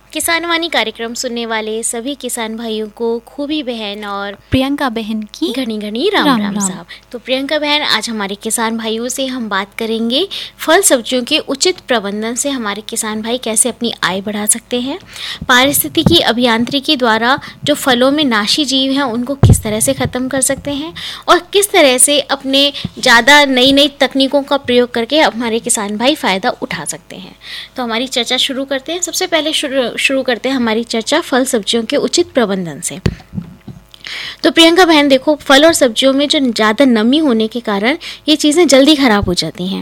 किसान वाणी कार्यक्रम सुनने वाले सभी किसान भाइयों को खूबी बहन और प्रियंका बहन की घनी घनी राम राम साहब। तो प्रियंका बहन, आज हमारे किसान भाइयों से हम बात करेंगे फल सब्जियों के उचित प्रबंधन से हमारे किसान भाई कैसे अपनी आय बढ़ा सकते हैं। पारिस्थितिकी अभियांत्रिकी द्वारा जो फलों में नाशी जीव हैं उनको किस तरह से ख़त्म कर सकते हैं और किस तरह से अपने ज़्यादा नई नई तकनीकों का प्रयोग करके हमारे किसान भाई फ़ायदा उठा सकते हैं। तो हमारी चर्चा शुरू करते हैं। सबसे पहले शुरू करते हैं हमारी चर्चा फल सब्जियों के उचित प्रबंधन से। तो प्रियंका बहन देखो, फल और सब्जियों में जो ज़्यादा नमी होने के कारण ये चीज़ें जल्दी ख़राब हो जाती हैं।